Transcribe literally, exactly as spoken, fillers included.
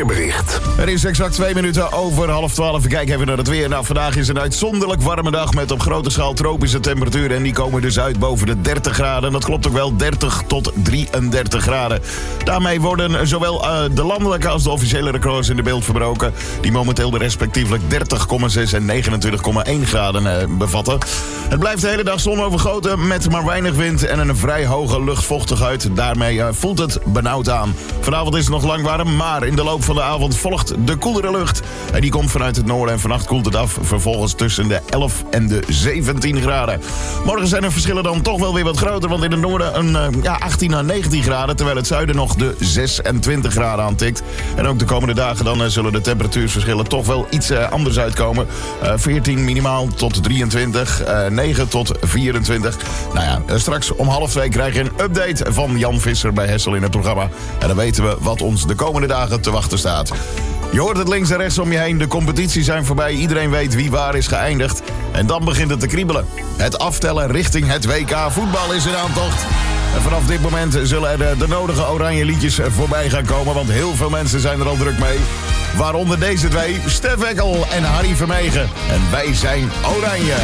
weerbericht. Het is exact twee minuten over half twaalf. We kijken even naar het weer. Nou, vandaag is een uitzonderlijk warme dag met op grote schaal tropische temperaturen. En die komen dus uit boven de dertig graden. En dat klopt ook wel, dertig tot drieëndertig graden. Daarmee worden zowel uh, de landelijke als de officiële records in de beeld verbroken. Die momenteel respectievelijk dertig komma zes en negenentwintig komma één graden uh, bevatten. Het blijft de hele dag zonovergoten met maar weinig wind en een vrij hoge luchtvochtigheid. Daarmee uh, voelt het benauwd aan. Vanavond is het nog lang warm, maar in de loop van de avond volgt de koelere lucht. En die komt vanuit het noorden en vannacht koelt het af. Vervolgens tussen de elf en de zeventien graden. Morgen zijn de verschillen dan toch wel weer wat groter. Want in het noorden een uh, ja, achttien à negentien graden. Terwijl het zuiden nog de zesentwintig graden aantikt. En ook de komende dagen dan uh, zullen de temperatuurverschillen toch wel iets uh, anders uitkomen. Uh, veertien minimaal tot drieëntwintig. Uh, negen tot vierentwintig. Nou ja, uh, straks om half twee krijg je een update van Jan Visser bij Hessel in het programma. En dan weten we wat ons de komende dagen te wachten staat. Je hoort het links en rechts om je heen. De competities zijn voorbij. Iedereen weet wie waar is geëindigd. En dan begint het te kriebelen. Het aftellen richting het W K voetbal is in aantocht. En vanaf dit moment zullen er de, de nodige oranje liedjes voorbij gaan komen. Want heel veel mensen zijn er al druk mee. Waaronder deze twee, Stef Eckel en Harry Vermegen. En wij zijn oranje.